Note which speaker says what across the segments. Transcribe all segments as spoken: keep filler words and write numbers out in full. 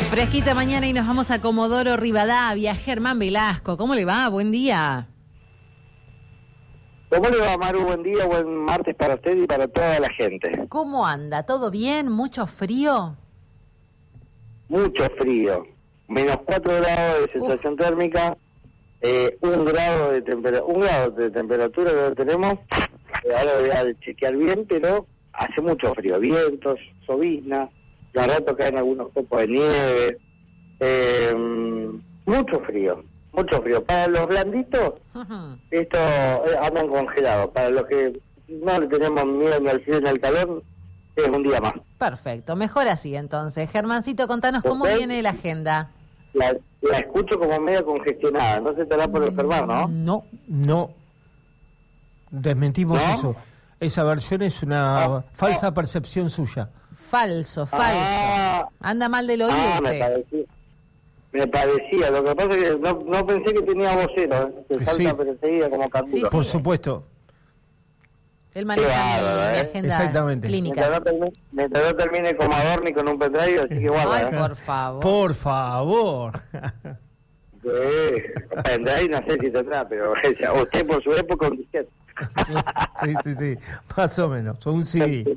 Speaker 1: Fresquita mañana y nos vamos a Comodoro Rivadavia. Germán Velasco, ¿cómo le va? Buen día.
Speaker 2: ¿Cómo le va, Maru? Buen día, buen martes para usted y para toda la gente.
Speaker 1: ¿Cómo anda? ¿Todo bien? ¿Mucho frío?
Speaker 2: Mucho frío. Menos cuatro grados de sensación Uf. térmica, eh, un grado de temperatura, un grado de temperatura que tenemos. Eh, ahora voy a chequear bien, pero hace mucho frío. Vientos, llovizna, de rato caen algunos copos de nieve. Eh, mucho frío. Mucho frío. Para los blanditos, uh-huh. esto eh, andan congelados. Para los que no le tenemos miedo ni al frío ni al calor, es un día más.
Speaker 1: Perfecto, mejor así entonces. Germancito, contanos cómo ¿Usted? viene la agenda.
Speaker 2: La, la escucho como media congestionada, no se te da por enfermar, ¿no?
Speaker 3: No, no. Desmentimos ¿No? eso. Esa versión es una ah, falsa ah. percepción suya.
Speaker 1: Falso, falso. Ah, Anda mal del oído.
Speaker 2: Ah, me parecía. Me parecía, lo que pasa es que no, no pensé que tenía vocero, ¿eh? que salta sí. pero enseguida como canguro.
Speaker 1: Sí, sí.
Speaker 3: Por supuesto.
Speaker 1: Él maneja el, la ¿eh? agenda
Speaker 3: Exactamente.
Speaker 1: clínica.
Speaker 2: Mientras no, termine, mientras no termine como Adorni con un pendrive, así que guarda.
Speaker 1: Ay,
Speaker 2: ¿eh?
Speaker 1: por favor.
Speaker 3: Por favor.
Speaker 2: Sí, pendrive no sé si tendrá, pero usted por su época un disquete.
Speaker 3: Sí, sí, sí, más o menos, un C D.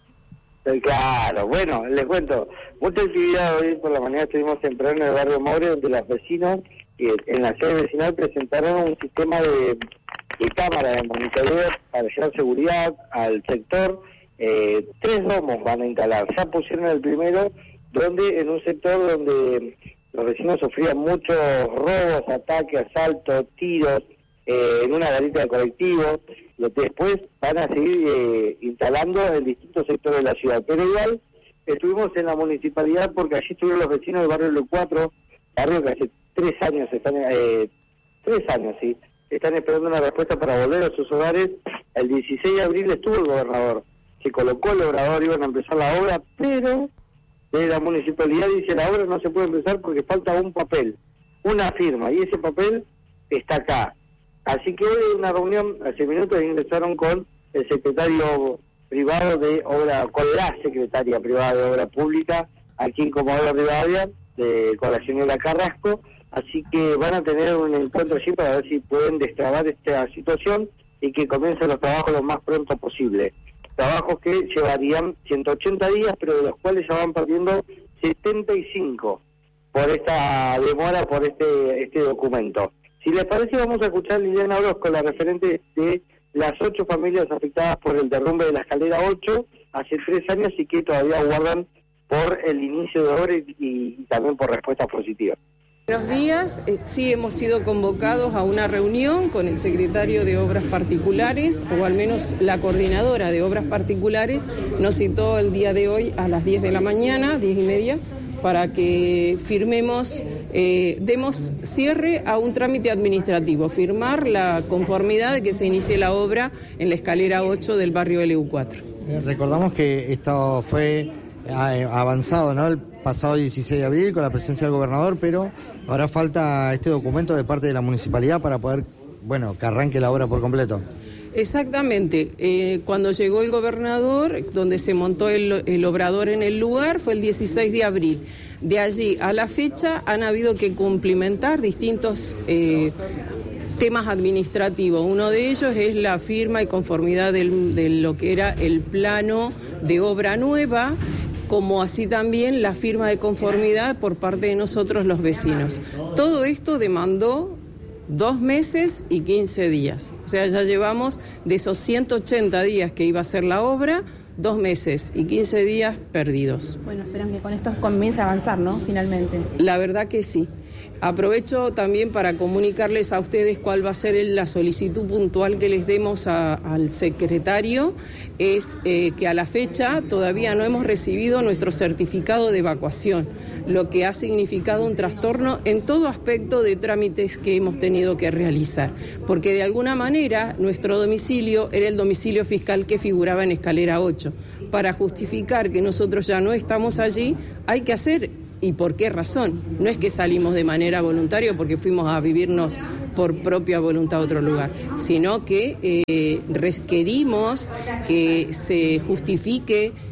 Speaker 2: Claro, bueno, les cuento, mucha actividad hoy por la mañana estuvimos temprano en el barrio More, donde los vecinos eh, en la sede vecinal presentaron un sistema de, de cámara de monitoreo para llevar seguridad al sector. Eh, tres domos van a instalar, ya pusieron el primero, donde en un sector donde los vecinos sufrían muchos robos, ataques, asaltos, tiros, eh, en una garita de colectivo. Después van a seguir eh, instalando en distintos sectores de la ciudad. Pero igual estuvimos en la municipalidad porque allí estuvieron los vecinos del barrio L cuatro, barrio que hace tres años están, eh, tres años, sí, están esperando una respuesta para volver a sus hogares. El dieciséis de abril estuvo el gobernador, se colocó el obrador, iban a empezar la obra, pero de la municipalidad dice la obra no se puede empezar porque falta un papel, una firma, y ese papel está acá. Así que hoy en una reunión, hace minutos, ingresaron con el secretario privado de obra, con la secretaria privada de obra pública, aquí en Comodoro Rivadavia, de, con la señora Carrasco, así que van a tener un encuentro allí para ver si pueden destrabar esta situación y que comiencen los trabajos lo más pronto posible. Trabajos que llevarían ciento ochenta días, pero de los cuales ya van perdiendo setenta y cinco por esta demora, por este, este documento. Si les parece, vamos a escuchar a Liliana Orozco, la referente de las ocho familias afectadas por el derrumbe de la escalera ocho hace tres años y que todavía aguardan por el inicio de obra y, y también por respuestas positivas.
Speaker 4: Buenos días, eh, sí hemos sido convocados a una reunión con el secretario de Obras Particulares, o al menos la coordinadora de Obras Particulares, nos citó el día de hoy a las diez de la mañana, diez y media, para que firmemos, eh, demos cierre a un trámite administrativo, firmar la conformidad de que se inicie la obra en la escalera ocho del barrio L cuatro.
Speaker 5: Eh, recordamos que esto fue eh, avanzado, ¿no?, el pasado dieciséis de abril con la presencia del gobernador, pero ahora falta este documento de parte de la municipalidad para poder, bueno, que arranque la obra por completo.
Speaker 4: Exactamente, eh, cuando llegó el gobernador, donde se montó el, el obrador en el lugar, fue el dieciséis de abril. De allí a la fecha han habido que cumplimentar distintos eh, temas administrativos. Uno de ellos es la firma y conformidad del, de lo que era el plano de obra nueva, como así también la firma de conformidad por parte de nosotros los vecinos. Todo esto demandó dos meses y quince días. O sea, ya llevamos de esos ciento ochenta días que iba a ser la obra, dos meses y quince días perdidos.
Speaker 6: Bueno, esperan que con esto comience a avanzar, ¿no?, finalmente.
Speaker 4: La verdad que sí. Aprovecho también para comunicarles a ustedes cuál va a ser la solicitud puntual que les demos a, al secretario. Es eh, que a la fecha todavía no hemos recibido nuestro certificado de evacuación, lo que ha significado un trastorno en todo aspecto de trámites que hemos tenido que realizar, porque de alguna manera nuestro domicilio era el domicilio fiscal que figuraba en escalera ocho. Para justificar que nosotros ya no estamos allí, hay que hacer. ¿Y por qué razón? No es que salimos de manera voluntaria porque fuimos a vivirnos por propia voluntad a otro lugar, sino que eh, requerimos que se justifique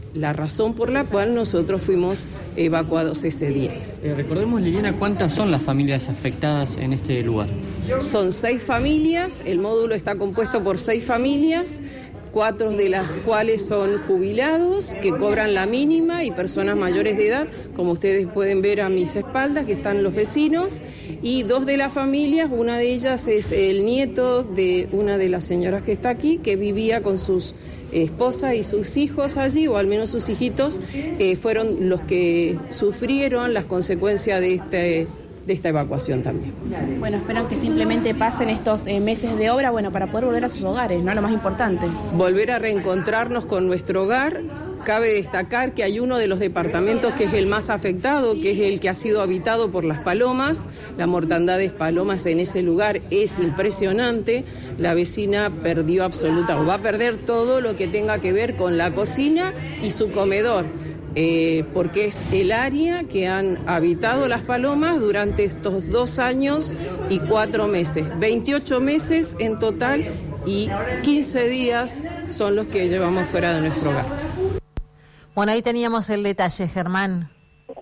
Speaker 4: la razón por la cual nosotros fuimos evacuados ese día.
Speaker 7: Eh, recordemos, Liliana, ¿cuántas son las familias afectadas en este lugar?
Speaker 4: Son seis familias, el módulo está compuesto por seis familias, cuatro de las cuales son jubilados que cobran la mínima y personas mayores de edad, como ustedes pueden ver a mis espaldas, que están los vecinos, y dos de las familias, una de ellas es el nieto de una de las señoras que está aquí, que vivía con sus esposas y sus hijos allí, o al menos sus hijitos, eh, fueron los que sufrieron las consecuencias de este de esta evacuación también.
Speaker 6: Bueno, esperan que simplemente pasen estos eh, meses de obra, bueno, para poder volver a sus hogares, ¿no? Lo más importante.
Speaker 4: Volver a reencontrarnos con nuestro hogar. Cabe destacar que hay uno de los departamentos que es el más afectado, que es el que ha sido habitado por las palomas. La mortandad de palomas en ese lugar es impresionante. La vecina perdió absoluta, o va a perder todo lo que tenga que ver con la cocina y su comedor. Eh, porque es el área que han habitado las palomas durante estos dos años y cuatro meses. veintiocho meses en total y quince días son los que llevamos fuera de nuestro hogar.
Speaker 1: Bueno, ahí teníamos el detalle, Germán.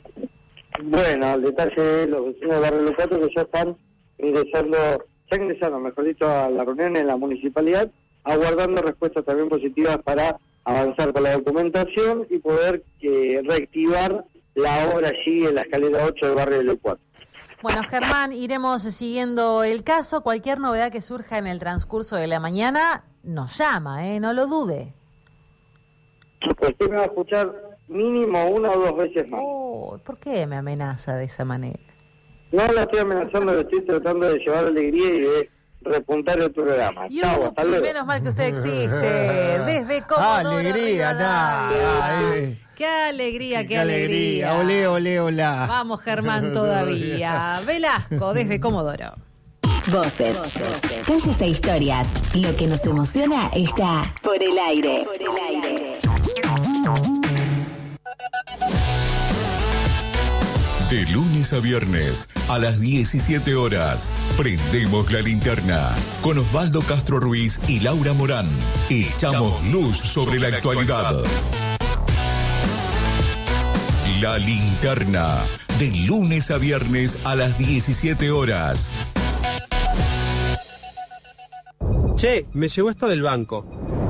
Speaker 2: Bueno, el detalle es los vecinos de Barrio Lucato que ya están ingresando, ya ingresaron, mejor dicho, a la reunión en la municipalidad, aguardando respuestas también positivas para avanzar con la documentación y poder eh, reactivar la obra allí en la escalera ocho del barrio de Lucuato.
Speaker 1: Bueno, Germán, iremos siguiendo el caso. Cualquier novedad que surja en el transcurso de la mañana, nos llama, ¿eh? No lo dude.
Speaker 2: Usted me va a escuchar mínimo una o dos veces más.
Speaker 1: Oh, ¿por qué me amenaza de esa manera?
Speaker 2: No la estoy amenazando, le estoy tratando de llevar alegría y de repuntar el programa.
Speaker 1: Yupi,
Speaker 2: Chau, hasta luego.
Speaker 1: menos mal que usted existe. Desde Comodoro
Speaker 3: alegría,
Speaker 1: Rivadavia.
Speaker 3: eh.
Speaker 1: Qué alegría, qué,
Speaker 3: qué
Speaker 1: alegría.
Speaker 3: alegría. Ole, ole, hola.
Speaker 1: Vamos, Germán, todavía. Velasco, desde Comodoro.
Speaker 8: Voces, Voces. Calles e historias. Lo que nos emociona está por el aire. Por el aire.
Speaker 9: De lunes a viernes, a las diecisiete horas, prendemos la linterna con Osvaldo Castro Ruiz y Laura Morán. Echamos luz sobre la actualidad. La linterna, de lunes a viernes a las diecisiete horas.
Speaker 10: Che, me llegó esto del banco.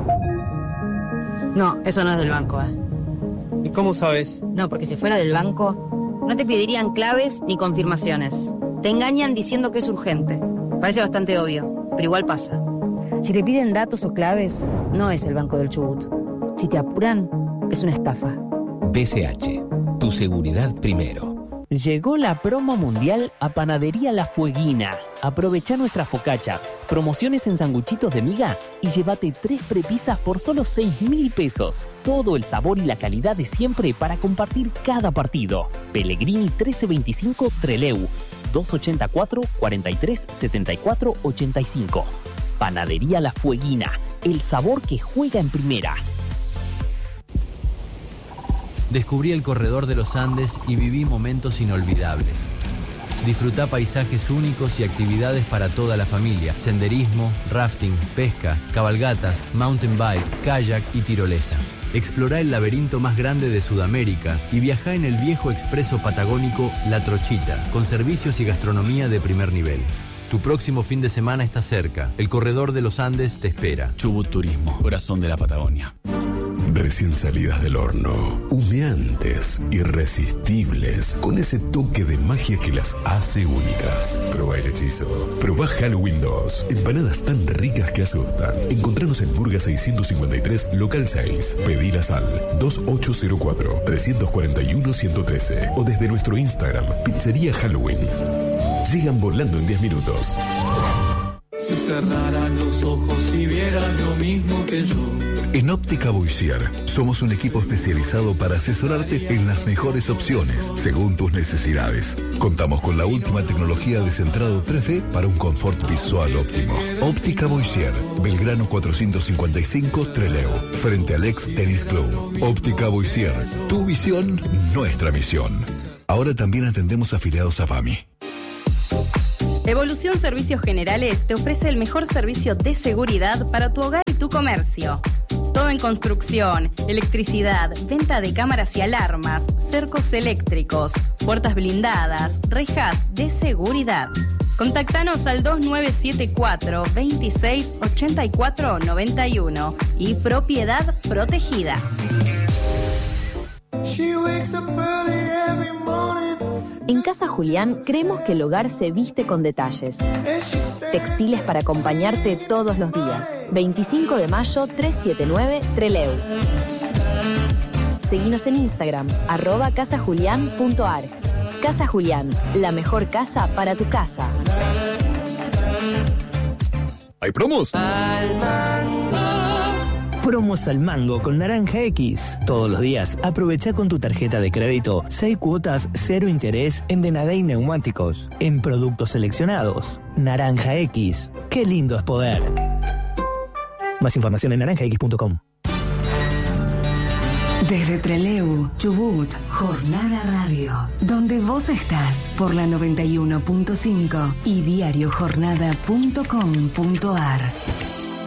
Speaker 11: No, eso no es del banco, ¿eh?
Speaker 10: ¿Y cómo sabes?
Speaker 11: No, porque si fuera del banco, no te pedirían claves ni confirmaciones. Te engañan diciendo que es urgente. Parece bastante obvio, pero igual pasa.
Speaker 12: Si te piden datos o claves, no es el Banco del Chubut. Si te apuran, es una estafa.
Speaker 13: B C H, tu seguridad primero.
Speaker 14: Llegó la promo mundial a Panadería La Fueguina. Aprovecha nuestras focachas, promociones en sanguchitos de miga y llévate tres prepisas por solo seis mil pesos. Todo el sabor y la calidad de siempre para compartir cada partido. Pellegrini trece veinticinco Treleu, dos ochenta y cuatro, cuarenta y tres, setenta y cuatro, ochenta y cinco. Panadería La Fueguina, el sabor que juega en primera.
Speaker 15: Descubrí el corredor de los Andes y viví momentos inolvidables. Disfrutá paisajes únicos y actividades para toda la familia. Senderismo, rafting, pesca, cabalgatas, mountain bike, kayak y tirolesa. Explorá el laberinto más grande de Sudamérica y viajá en el viejo expreso patagónico La Trochita, con servicios y gastronomía de primer nivel. Tu próximo fin de semana está cerca. El corredor de los Andes te espera.
Speaker 9: Chubut Turismo, corazón de la Patagonia. Recién salidas del horno, humeantes, irresistibles, con ese toque de magia que las hace únicas. Probá el hechizo. Probá Halloween dos. Empanadas tan ricas que asustan. Encontranos en Burga seiscientos cincuenta y tres, local seis. Pedilas al dos ocho cero cuatro, tres cuatro uno, uno uno tres o desde nuestro Instagram, Pizzería Halloween. Llegan volando en diez minutos.
Speaker 16: Si cerraran los ojos y vieran lo mismo que yo.
Speaker 9: En Óptica Boissier somos un equipo especializado para asesorarte en las mejores opciones según tus necesidades. Contamos con la última tecnología de centrado tres D para un confort visual óptimo. Óptica Boissier, Belgrano cuatrocientos cincuenta y cinco Trelew, frente al ex Tennis Club. Óptica Boissier, tu visión, nuestra misión. Ahora también atendemos afiliados a P A M I.
Speaker 17: Evolución Servicios Generales te ofrece el mejor servicio de seguridad para tu hogar y tu comercio. Todo en construcción, electricidad, venta de cámaras y alarmas, cercos eléctricos, puertas blindadas, rejas de seguridad. Contactanos al dos nueve siete cuatro, veintiséis ochenta y cuatro noventa y uno y Propiedad Protegida.
Speaker 18: En Casa Julián creemos que el hogar se viste con detalles. Textiles para acompañarte todos los días. veinticinco de mayo, trescientos setenta y nueve, Trelew. Seguinos en Instagram, arroba casajulián punto ar. Casa Julián, la mejor casa para tu casa.
Speaker 19: ¿Hay promos?
Speaker 20: Al mango. Promos al mango con Naranja X. Todos los días aprovecha con tu tarjeta de crédito seis cuotas, cero interés en Denadey Neumáticos. En productos seleccionados. Naranja X. Qué lindo es poder. Más información en naranja x punto com.
Speaker 21: Desde Trelew, Chubut, Jornada Radio, donde vos estás por la noventa y uno punto cinco y diario jornada punto com punto ar.